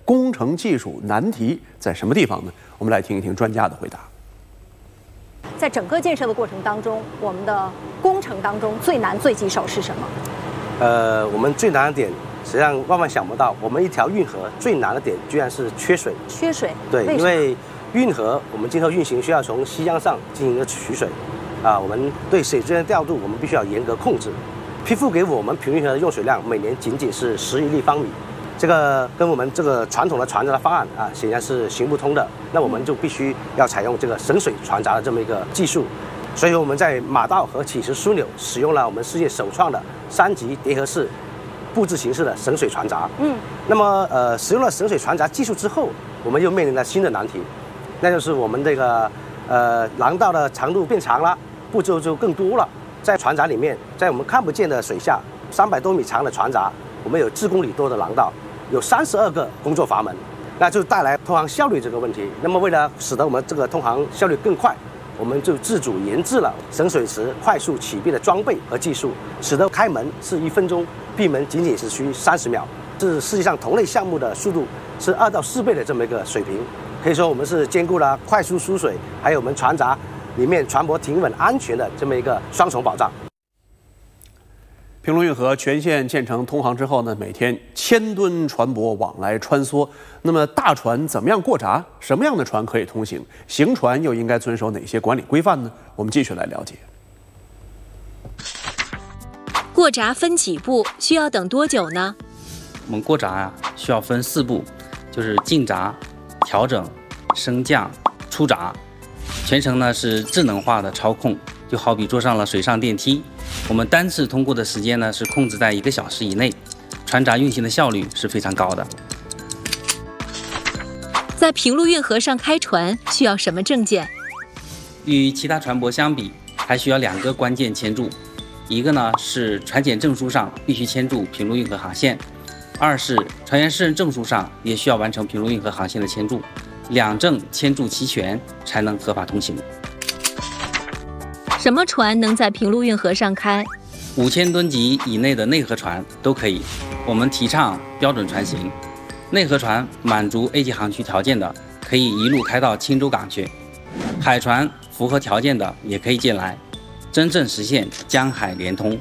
工程技术难题在什么地方呢？我们来听一听专家的回答。 在整个建设的过程当中，我们的工程当中最难、最棘手是什么？ 我们最难的点，实际上万万想不到，我们一条运河最难的点居然是缺水。 缺水？ 对，因为运河我们今后运行需要从西江上进行一个取水，我们对水资源调度我们必须要严格控制。批复给我们平运河的用水量每年仅仅是10亿立方米，这个跟我们这个传统的船闸的方案显然是行不通的。那我们就必须要采用这个省水船闸的这么一个技术。所以我们在马道和起石枢纽使用了我们世界首创的3级叠合式布置形式的省水船闸。那么使用了省水船闸技术之后，我们又面临了新的难题，那就是我们这个廊道的长度变长了，步骤就更多了。在船闸里面，在我们看不见的水下，300多米长的船闸，我们有4公里多的廊道，有32个工作阀门，那就带来通航效率这个问题。那么为了使得我们这个通航效率更快，我们就自主研制了省水池快速启闭的装备和技术，使得开门是1分钟，闭门仅仅是需30秒，是世界上同类项目的速度是2到4倍的这么一个水平。可以说我们是兼顾了快速输水，还有我们船闸里面船舶停稳安全的这么一个双重保障。 平卢运河全线建成通航之后呢，每天1000吨船舶往来穿梭。那么大船怎么样过闸？什么样的船可以通行？行船又应该遵守哪些管理规范呢？我们继续来了解。 过闸分几步？需要等多久呢？ 我们过闸需要分4步，就是进闸、调整、升降、出闸。全程呢是智能化的操控，就好比坐上了水上电梯。我们单次通过的时间呢是控制在1个小时以内，船闸运行的效率是非常高的。 在平卢运河上开船需要什么证件？ 与其他船舶相比，还需要2个关键签注，一个呢是船检证书上必须签注平卢运河航线，2是船员适任证书上也需要完成平卢运河航线的签注，2证签注齐全才能合法通行。 什么船能在平卢运河上开 ？5000吨级以内的内河船都可以。我们提倡标准船型，内河船满足 A 级航区条件的，可以一路开到青州港去；海船符合条件的也可以进来，真正实现江海连通。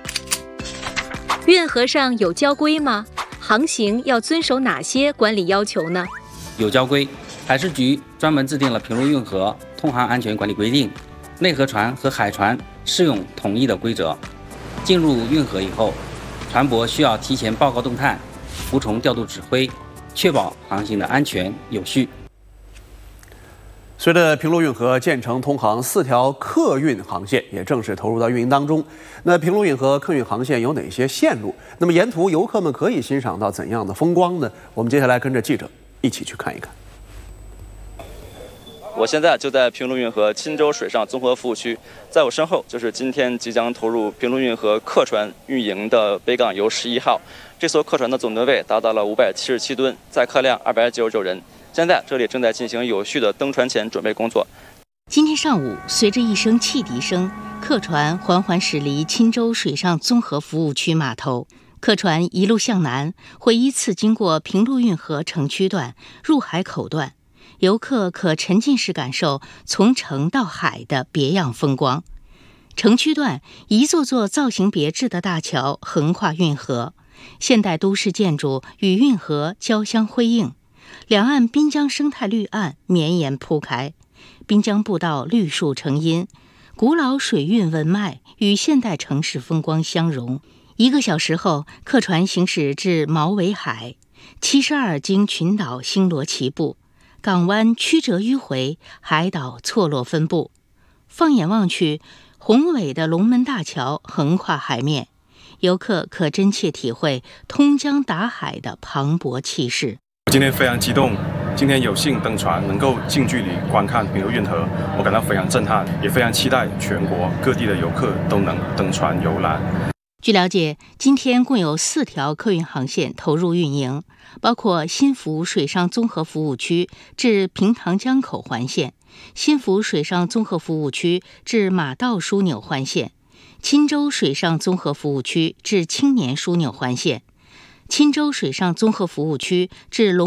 运河上有交规吗？航行要遵守哪些管理要求呢？ 有交规，海事局专门制定了平卢运河通航安全管理规定，内河船和海船适用统一的规则。进入运河以后，船舶需要提前报告动态，服从调度指挥，确保航行的安全有序。 随着平卢运河建成通航，4条客运航线也正式投入到运营当中。那平卢运河客运航线有哪些线路？那么沿途游客们可以欣赏到怎样的风光呢？我们接下来跟着记者一起去看一看。 我现在就在平卢运河钦州水上综合服务区，在我身后就是今天即将投入平卢运河客船运营的北港游11号。这艘客船的总吨位达到了577吨，载客量299人。现在这里正在进行有序的登船前准备工作。 今天上午，随着一声汽笛声，客船缓缓驶离钦州水上综合服务区码头。客船一路向南，会依次经过平卢运河城区段、入海口段。游客可沉浸式感受从城到海的别样风光。城区段一座座造型别致的大桥横跨运河，现代都市建筑与运河交相辉映，两岸滨江生态绿岸绵延铺开，滨江步道绿树成荫，古老水运文脉与现代城市风光相融。1个小时后，客船行驶至毛尾海，72经群岛星罗棋布，港湾曲折迂回，海岛错落分布。放眼望去，宏伟的龙门大桥横跨海面，游客可真切体会通江达海的磅礴气势。 今天非常激动，今天有幸登船，能够近距离观看平卢运河，我感到非常震撼，也非常期待全国各地的游客都能登船游览。 据了解，今天共有4条客运航线投入运营，包括新福水上综合服务区至平塘江口环线、新福水上综合服务区至马道枢纽环线、钦州水上综合服务区至青年枢纽环线、钦州水上综合服务区至龙